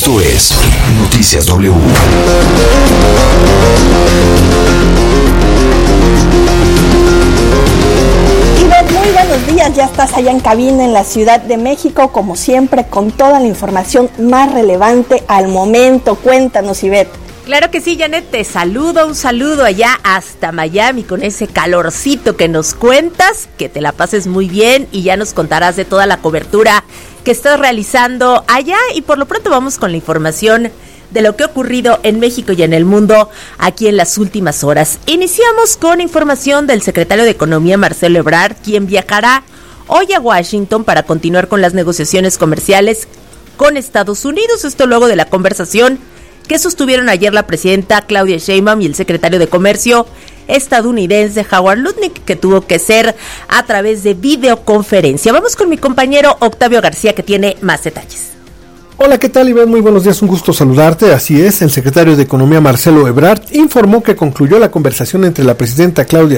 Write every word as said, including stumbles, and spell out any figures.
Esto es Noticias W. Ivette, muy buenos días, ya estás allá en cabina en la Ciudad de México, como siempre, con toda la información más relevante al momento. Cuéntanos, Ivette. Claro que sí, Janet, te saludo, un saludo allá hasta Miami con ese calorcito que nos cuentas, que te la pases muy bien y ya nos contarás de toda la cobertura que estás realizando allá, y por lo pronto vamos con la información de lo que ha ocurrido en México y en el mundo aquí en las últimas horas. Iniciamos con información del secretario de Economía, Marcelo Ebrard, quien viajará hoy a Washington para continuar con las negociaciones comerciales con Estados Unidos, esto luego de la conversación que sostuvieron ayer la presidenta Claudia Sheinbaum y el secretario de Comercio estadounidense Howard Lutnick, que tuvo que ser a través de videoconferencia. Vamos con mi compañero Octavio García, que tiene más detalles. Hola, ¿qué tal, Iván? Muy buenos días, un gusto saludarte. Así es, el secretario de Economía, Marcelo Ebrard, informó que concluyó la conversación entre la presidenta Claudia